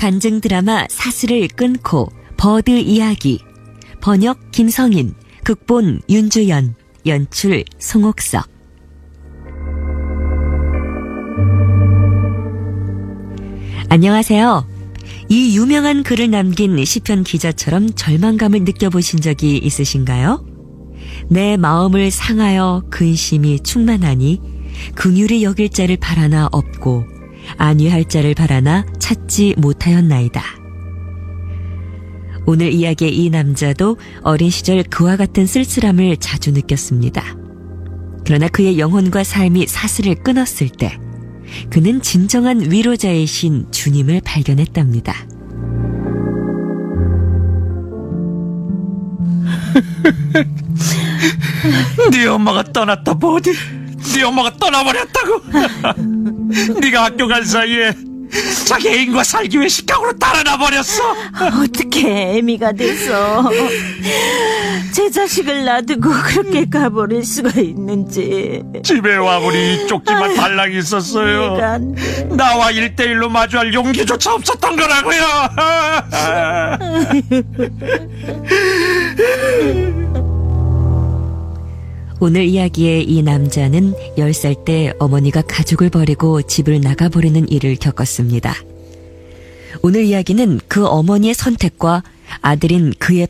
간증 드라마 사슬을 끊고 버드 이야기. 번역 김성인, 극본 윤주연, 연출 송옥석. 안녕하세요. 이 유명한 글을 남긴 시편 기자처럼 절망감을 느껴보신 적이 있으신가요? 내 마음을 상하여 근심이 충만하니 긍휼히 여길 자를 바라나 없고 안위할 자를 바라나 찾지 못하였나이다. 오늘 이야기의 이 남자도 어린 시절 그와 같은 쓸쓸함을 자주 느꼈습니다. 그러나 그의 영혼과 삶이 사슬을 끊었을 때 그는 진정한 위로자이신 주님을 발견했답니다. 네 엄마가 떠났다 버디. 네 엄마가 떠나버렸다고. 네가 학교 간 사이에 자기 애인과 살기 위해 식당으로 달아나 버렸어. 어떻게 애미가 돼서 제 자식을 놔두고 그렇게 가버릴 수가 있는지. 집에 와보니 쪽지만 달랑이 있었어요. 이해가 안 돼. 나와 1대1로 마주할 용기조차 없었던 거라고요. 오늘 이야기의 이 남자는 10살 때 어머니가 가족을 버리고 집을 나가버리는 일을 겪었습니다. 오늘 이야기는 그 어머니의 선택과 아들인 그의